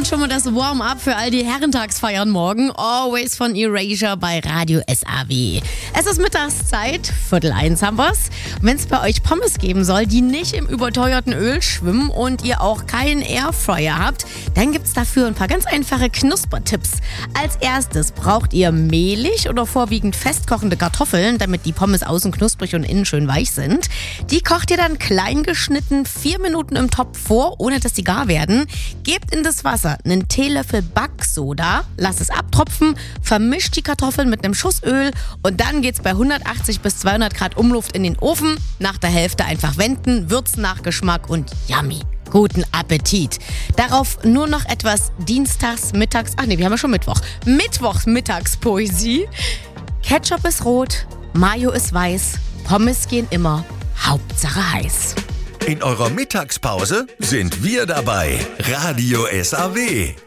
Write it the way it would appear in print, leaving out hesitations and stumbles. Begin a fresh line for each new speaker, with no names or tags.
schon mal das Warm-up für all die Herrentagsfeiern morgen. Always von Erasure bei Radio SAW. Es ist Mittagszeit, 12:45 haben wir's. Wenn es bei euch Pommes geben soll, die nicht im überteuerten Öl schwimmen und ihr auch keinen Airfryer habt, dann gibt's dafür ein paar ganz einfache Knuspertipps. Als erstes braucht ihr mehlig oder vorwiegend festkochende Kartoffeln, damit die Pommes außen knusprig und innen schön weich sind. Die kocht ihr dann klein geschnitten 4 Minuten im Topf vor, ohne dass die gar werden. Gebt in das Wasser einen Teelöffel Backsoda, lasst es abtropfen, vermischt die Kartoffeln mit einem Schuss Öl und dann geht's bei 180 bis 200 Grad Umluft in den Ofen. Nach der Hälfte einfach wenden, würzen nach Geschmack und yummy. Guten Appetit. Darauf nur noch etwas wir haben ja schon Mittwoch. Mittwochsmittagspoesie. Ketchup ist rot, Mayo ist weiß, Pommes gehen immer, Hauptsache heiß.
In eurer Mittagspause sind wir dabei. Radio SAW.